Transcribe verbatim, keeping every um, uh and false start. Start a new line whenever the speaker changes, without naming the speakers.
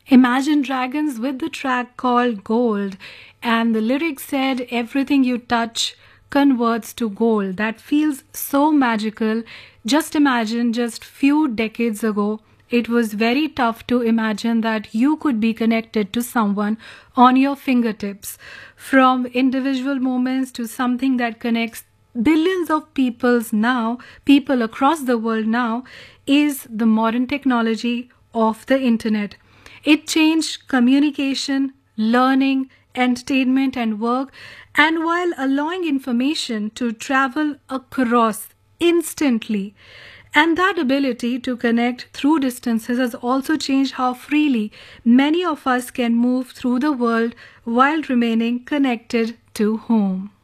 Imagine Dragons with the track called Gold, and the lyrics said, "Everything you touch converts to gold." That feels so magical. Just imagine, just few decades ago, it was very tough to imagine that you could be connected to someone on your fingertips. From individual moments to something that connects billions of peoples now, people across the world now, is the modern technology of the internet. It changed communication, learning, entertainment, and work, and while allowing information to travel across instantly. And that ability to connect through distances has also changed how freely many of us can move through the world while remaining connected to home.